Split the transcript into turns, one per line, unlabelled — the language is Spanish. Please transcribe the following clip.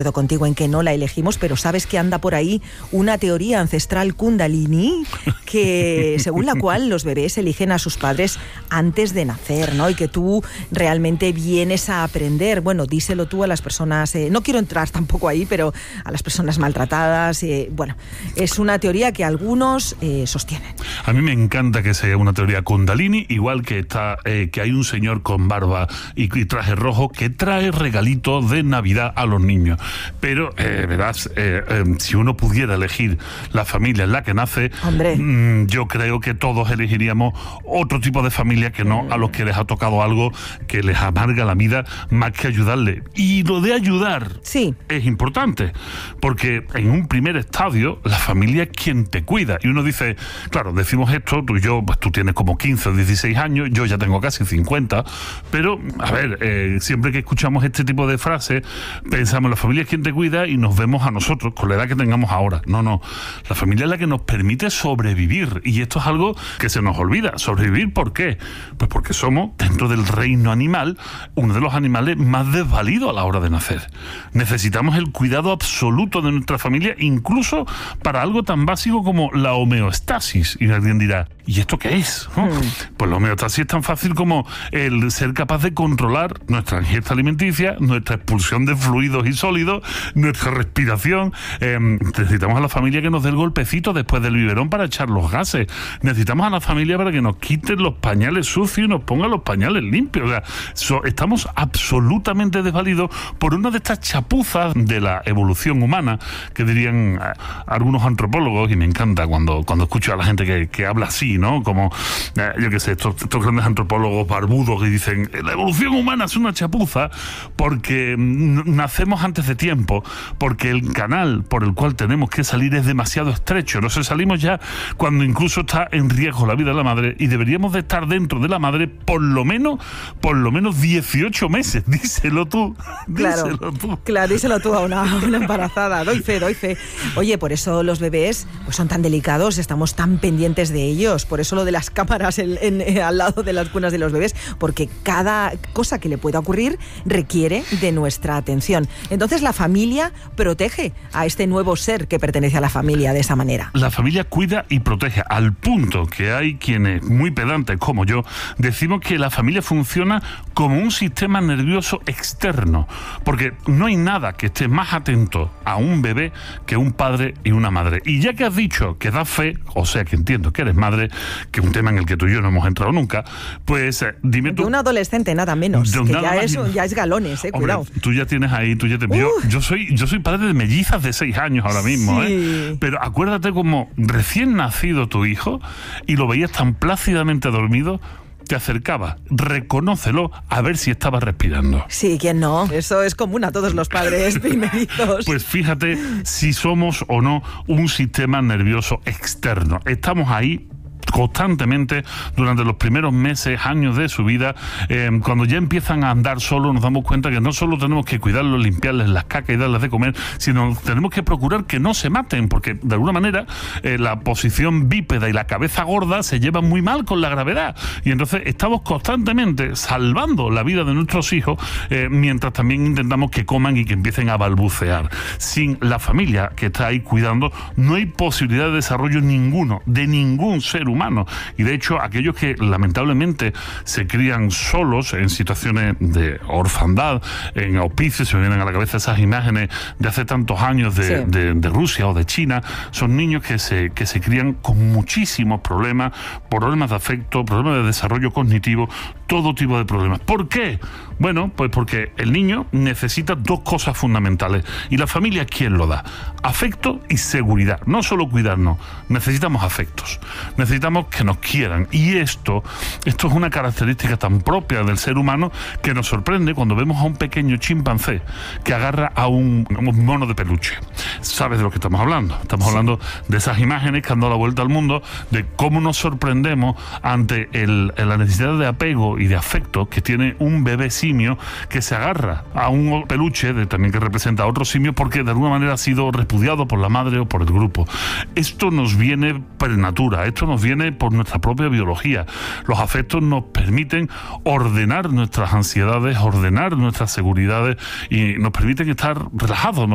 acuerdo contigo en que no la elegimos, pero sabes que anda por ahí una teoría ancestral Kundalini que según la cual los bebés eligen a sus padres antes de nacer, ¿no? Y que tú realmente vienes a aprender. Bueno, díselo tú a las personas, no quiero entrar tampoco ahí, pero a las personas maltratadas. Bueno, es una teoría que algunos sostienen.
A mí me encanta que sea una teoría Kundalini, igual que que hay un señor con barba y traje rojo que trae regalitos de Navidad a los niños. Pero, verás, si uno pudiera elegir la familia en la que nace, yo creo que todos elegiríamos otro tipo de familia que no a los que les ha tocado algo que les amarga la vida más que ayudarle. Y lo de ayudar es importante, porque en un primer estadio la familia es quien te cuida. Y uno dice, claro, decimos esto, tú y yo, pues tú tienes como 15 o 16 años, yo ya tengo casi 50, pero, a ver, siempre que escuchamos este tipo de frases, pensamos, la familia es quien te cuida y nos vemos a nosotros con la edad que tengamos ahora. No, la familia es la que nos permite sobrevivir, y esto es algo que se nos olvida. ¿Sobrevivir por qué? Pues porque somos, dentro del reino animal, uno de los animales más desvalidos a la hora de nacer. Necesitamos el cuidado absoluto de nuestra familia, incluso para algo tan básico como la homeostasis. Y alguien dirá, ¿y esto qué es? ¿No? Pues la homeostasis es tan fácil como el ser capaz de controlar nuestra ingesta alimenticia, nuestra expulsión de fluidos y sólidos, nuestra respiración. Necesitamos a la familia que nos dé el golpecito después del biberón para echar los gases. Necesitamos a la familia para que nos quiten los pañales sucios y nos pongan los pañales limpios. O sea, estamos absolutamente desvalidos por una de estas chapuzas de la evolución humana que dirían algunos antropólogos, y me encanta cuando escucho a la gente que habla así, ¿no? Como, yo qué sé, estos grandes antropólogos barbudos que dicen, la evolución humana es una chapuza porque nacemos antes de tiempo, porque el canal por el cual tenemos que salir es demasiado estrecho. No sé, salimos ya cuando incluso está en riesgo la vida de la madre, y deberíamos de estar dentro de la madre por lo menos 18 meses. Díselo tú.
Claro, díselo tú a una embarazada. Doy fe. Oye, por eso los bebés pues son tan delicados, estamos tan pendientes de ellos. Por eso lo de las cámaras al lado de las cunas de los bebés, porque cada cosa que le pueda ocurrir requiere de nuestra atención. Entonces la familia protege a este nuevo ser que pertenece a la familia de esa manera.
La familia cuida y protege, al punto que hay quienes, muy pedantes como yo, decimos que la familia funciona como un sistema nervioso externo, porque no hay nada que esté más atento a un bebé que un padre y una madre. Y ya que has dicho que das fe, o sea que entiendo que eres madre, que es un tema en el que tú y yo no hemos entrado nunca, pues dime tú...
De un adolescente, nada menos, que ya es galones, cuidado.
Hombre, tú ya tienes ahí, yo soy padre de mellizas de 6 años ahora mismo, pero acuérdate como recién nacido tu hijo y lo veías tan plácidamente dormido, te acercaba, reconócelo, a ver si estaba respirando.
Sí, ¿quién no? Eso es común a todos los padres primerizos.
Pues fíjate si somos o no un sistema nervioso externo. Estamos ahí constantemente durante los primeros meses, años de su vida. Cuando ya empiezan a andar solos, nos damos cuenta que no solo tenemos que cuidarlos, limpiarles las cacas y darles de comer, sino tenemos que procurar que no se maten, porque de alguna manera la posición bípeda y la cabeza gorda se llevan muy mal con la gravedad, y entonces estamos constantemente salvando la vida de nuestros hijos, mientras también intentamos que coman y que empiecen a balbucear. Sin la familia que está ahí cuidando, no hay posibilidad de desarrollo ninguno, de ningún ser humano. Y de hecho, aquellos que lamentablemente se crían solos en situaciones de orfandad, en hospicios, se me vienen a la cabeza esas imágenes de hace tantos años de Rusia o de China, son niños que se crían con muchísimos problemas de afecto, problemas de desarrollo cognitivo, todo tipo de problemas. ¿Por qué? Bueno, pues porque el niño necesita 2 cosas fundamentales, y la familia, ¿quién lo da? Afecto y seguridad. No solo cuidarnos, necesitamos afectos, necesitamos que nos quieran, y esto es una característica tan propia del ser humano que nos sorprende cuando vemos a un pequeño chimpancé que agarra a un mono de peluche. ¿Sabes de lo que estamos hablando? Estamos hablando de esas imágenes que han dado la vuelta al mundo, de cómo nos sorprendemos ante la necesidad de apego y de afecto que tiene un bebé simio que se agarra a un peluche también que representa a otro simio, porque de alguna manera ha sido repudiado por la madre o por el grupo. Esto nos viene per natura, esto nos viene por nuestra propia biología. Los afectos nos permiten ordenar nuestras ansiedades, ordenar nuestras seguridades, y nos permiten estar relajados,